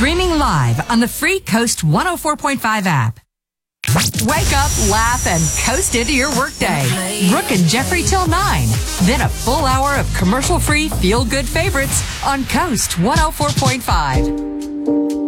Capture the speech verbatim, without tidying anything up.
Streaming live on the free Coast one oh four point five app. Wake up, laugh, and coast into your workday. Brooke and Jeffrey till nine. Then a full hour of commercial-free feel-good favorites on Coast one oh four point five.